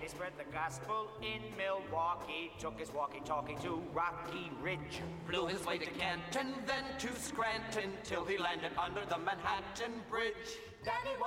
He spread the gospel in Milwaukee, took his walkie-talkie to Rocky Ridge, flew his way to Canton, then to Scranton, till he landed under the Manhattan Bridge. Daddy